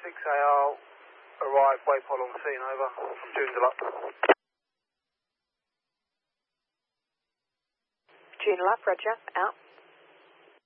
6AR, arrive, waypoint on scene, over. I'm Joondalup. Joondalup, roger, out.